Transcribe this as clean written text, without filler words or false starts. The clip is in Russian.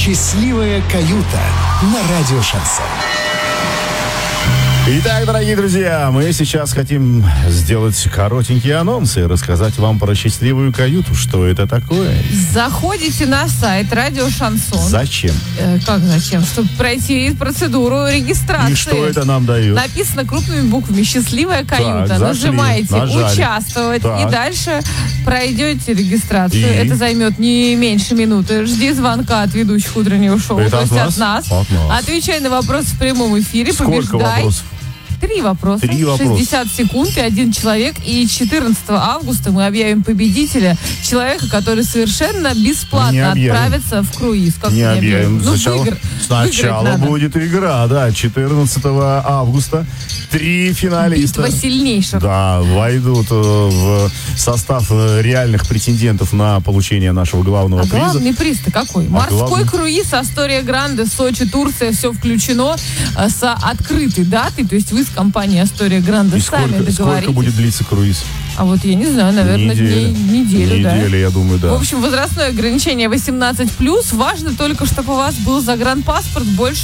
Счастливая каюта на радио Шансон. Итак, дорогие друзья, мы сейчас хотим сделать коротенькие анонсы и рассказать вам про счастливую каюту. Что это такое? Заходите на сайт Радио Шансон. Зачем? Как зачем? Чтобы пройти процедуру регистрации. И что это нам дает? Написано крупными буквами «Счастливая каюта». Так, зашли, нажимаете нажали. «Участвовать» Так. и дальше пройдете регистрацию. И? Это займет не меньше минуты. Жди звонка от ведущих утреннего шоу. Это то от есть нас? от нас. От нас. Отвечай на вопросы в прямом эфире. Сколько Побеждай. вопросов? 3 вопроса. 3 вопроса. 60 секунд и 1 человек. И 14 августа мы объявим победителя. Человека, который совершенно Не бесплатно объявим. отправится в круиз. Как Не объявим. Ну, Сначала выиграть надо. будет игра, да, 14 августа. 3 финалиста. Битва сильнейших. Да, войдут в состав реальных претендентов на получение нашего главного А приза. главный приз-то какой? Морской главный? круиз, Астория Гранде, Сочи, Турция, все включено с открытой датой. То есть вы с компанией Астория Гранде И сами сколько договоритесь. будет длиться круиз? А вот я не знаю, наверное, неделю, да. Неделя, я думаю, да. В общем, возрастное ограничение 18+. Важно только, чтобы у вас был загранпаспорт больше